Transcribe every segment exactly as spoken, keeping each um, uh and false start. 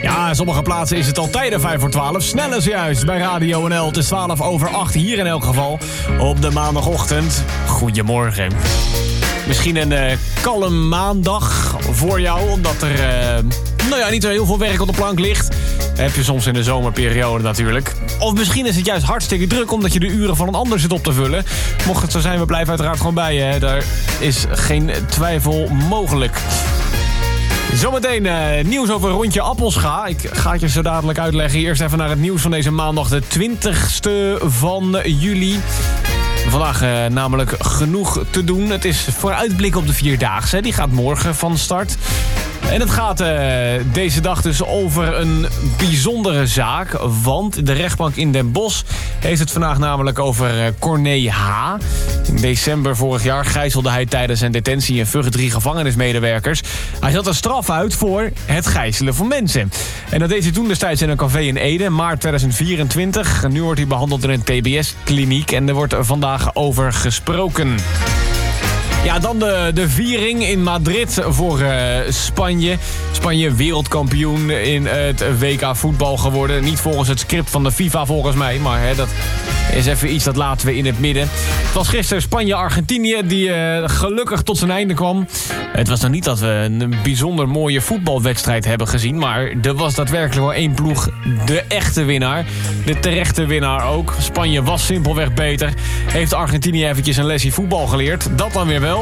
Ja, in sommige plaatsen is het al tijden vijf voor twaalf. Snel is juist bij Radio N L. Het is twaalf over acht hier in elk geval. Op de maandagochtend. Goedemorgen. Misschien een uh, kalm maandag voor jou, omdat er uh, nou ja, niet zo heel veel werk op de plank ligt. Dat heb je soms in de zomerperiode natuurlijk. Of misschien is het juist hartstikke druk, omdat je de uren van een ander zit op te vullen. Mocht het zo zijn, we blijven uiteraard gewoon bij je. Hè. Daar is geen twijfel mogelijk. Zometeen uh, nieuws over Rondje Appelscha. Ik ga het je zo dadelijk uitleggen. Eerst even naar het nieuws van deze maandag, de twintigste van juli. Vandaag uh, namelijk genoeg te doen. Het is vooruitblik op de Vierdaagse. Die gaat morgen van start. En het gaat uh, deze dag dus over een bijzondere zaak. Want de rechtbank in Den Bosch heeft het vandaag namelijk over uh, Corné H. In december vorig jaar gijzelde hij tijdens zijn detentie in Vught drie gevangenismedewerkers. Hij zat een straf uit voor het gijzelen van mensen. En dat deed hij toen destijds in een café in Ede, maart tweeduizend vierentwintig. Nu wordt hij behandeld in een T B S-kliniek en er wordt vandaag over gesproken. Ja, dan de, de viering in Madrid voor uh, Spanje. Spanje wereldkampioen in het W K voetbal geworden. Niet volgens het script van de FIFA volgens mij, maar hè, dat is even iets dat laten we in het midden. Het was gisteren Spanje-Argentinië die uh, gelukkig tot zijn einde kwam. Het was nog niet dat we een bijzonder mooie voetbalwedstrijd hebben gezien, maar er was daadwerkelijk wel één ploeg de echte winnaar. De terechte winnaar ook. Spanje was simpelweg beter. Heeft Argentinië eventjes een lesje voetbal geleerd. Dat dan weer wel.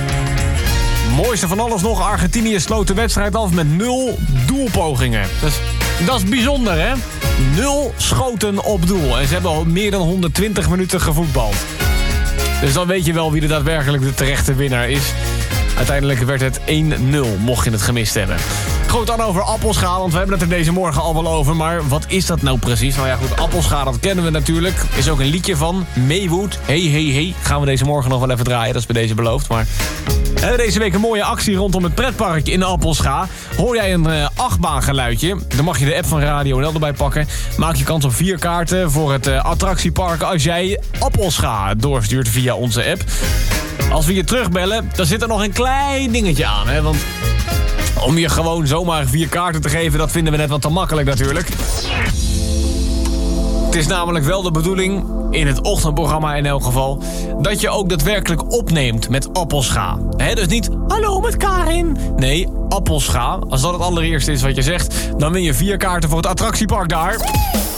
Mooiste van alles nog, Argentinië sloot de wedstrijd af met nul doelpogingen. Dus, dat is bijzonder, hè? Nul schoten op doel. En ze hebben al meer dan honderdtwintig minuten gevoetbald. Dus dan weet je wel wie er daadwerkelijk de terechte winnaar is. Uiteindelijk werd het één nul, mocht je het gemist hebben. Goed, dan over Appelscha, want we hebben het er deze morgen al wel over. Maar wat is dat nou precies? Nou ja, goed, Appelscha, dat kennen we natuurlijk. Is ook een liedje van Maywood. Hey, hey, hey. Gaan we deze morgen nog wel even draaien, dat is bij deze beloofd. Maar we hebben deze week een mooie actie rondom het pretpark in Appelscha. Hoor jij een uh, achtbaangeluidje, dan mag je de app van Radio N L erbij pakken. Maak je kans op vier kaarten voor het uh, attractiepark als jij Appelscha doorstuurt via onze app. Als we je terugbellen, dan zit er nog een klein dingetje aan, hè, want om je gewoon zomaar vier kaarten te geven, dat vinden we net wat te makkelijk natuurlijk. Het is namelijk wel de bedoeling, in het ochtendprogramma in elk geval, dat je ook daadwerkelijk opneemt met Appelscha. He, dus niet, hallo met Karin. Nee, Appelscha. Als dat het allereerste is wat je zegt, dan win je vier kaarten voor het attractiepark daar.